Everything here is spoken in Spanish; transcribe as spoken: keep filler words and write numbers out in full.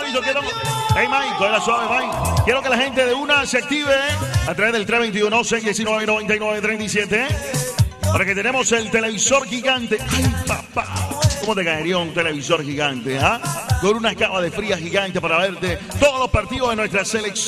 Maito, quiero... Hey, Mike, coge suave, Mike. Quiero que la gente de una se active ¿eh? a través del tres dos uno, seis uno nueve, nueve nueve tres siete. ¿eh? Para que tenemos el televisor gigante. Ay, papá. ¿Cómo te caería un televisor gigante? ¿ah? Con una cama de fría gigante para verte todos los partidos de nuestra selección.